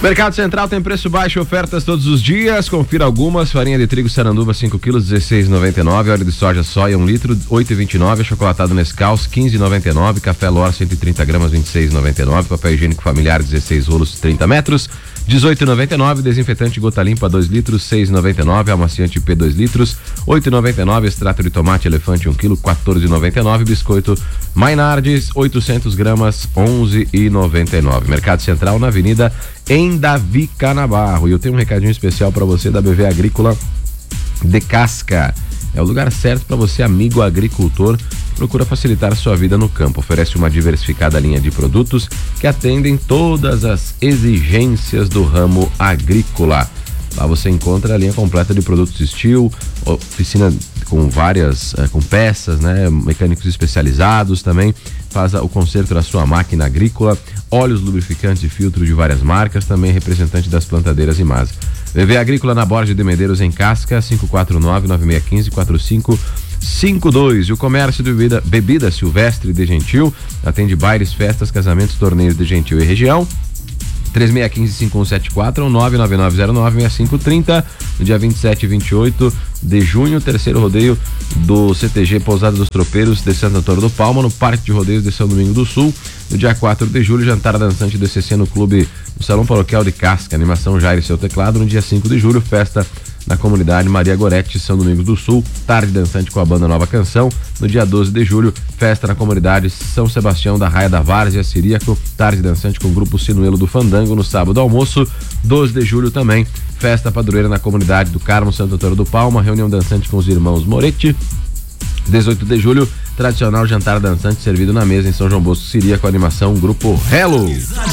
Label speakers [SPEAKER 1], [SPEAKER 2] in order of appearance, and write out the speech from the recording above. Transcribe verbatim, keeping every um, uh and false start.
[SPEAKER 1] Mercado Central tem preço baixo e ofertas todos os dias. Confira algumas: farinha de trigo Saranduba cinco quilos, dezesseis e noventa e nove. Óleo de soja soia um litro, oito e vinte e nove. Chocolatado Nescau, quinze e noventa e nove. Café Lor cento e trinta gramas, vinte e seis e noventa e nove. Papel higiênico familiar dezesseis rolos, trinta metros, dezoito e noventa e nove. Desinfetante Gota Limpa dois litros, seis e noventa e nove. Amaciante P dois litros, oito e noventa e nove. Extrato de tomate Elefante um quilo, quatorze e noventa e nove. Biscoito Mainardes oitocentos gramas, onze e noventa e nove. Mercado Central na Avenida em Davi Canabarro. E eu tenho um recadinho especial para você da B V Agrícola de Casca. É o lugar certo para você, amigo agricultor, que procura facilitar a sua vida no campo. Oferece uma diversificada linha de produtos que atendem todas as exigências do ramo agrícola. Lá você encontra a linha completa de produtos Steel, oficina com várias, com peças, né? Mecânicos especializados também, faz o conserto da sua máquina agrícola, óleos, lubrificantes e filtro de várias marcas, também representante das plantadeiras e Masa. B V Agrícola na Borges de Medeiros em Casca, cinco quatro nove, nove seis um cinco, quatro cinco cinco dois. E o comércio de bebida, bebida Silvestre de Gentil atende bailes, festas, casamentos, torneios de Gentil e região. três seis um cinco, cinco um sete quatro ou nove nove nove zero nove, seis cinco três zero. No dia vinte e sete e vinte e oito de junho, terceiro rodeio do C T G Pousada dos Tropeiros de Santo Antônio do Palma, no Parque de Rodeios de São Domingo do Sul. No dia quatro de julho, jantar dançante do E C C no Clube do Salão Paroquial de Casca, animação Jair e seu teclado. No dia cinco de julho, festa na comunidade Maria Gorete, São Domingos do Sul, tarde dançante com a banda Nova Canção. No dia doze de julho, festa na comunidade São Sebastião da Raia da Várzea, Siriaco, tarde dançante com o grupo Sinuelo do Fandango. No sábado almoço, doze de julho também, festa padroeira na comunidade do Carmo, Santo Antônio do Palma, reunião dançante com os irmãos Moretti. dezoito de julho, tradicional jantar dançante servido na mesa em São João Bosco, Siria, com a animação Grupo Hello.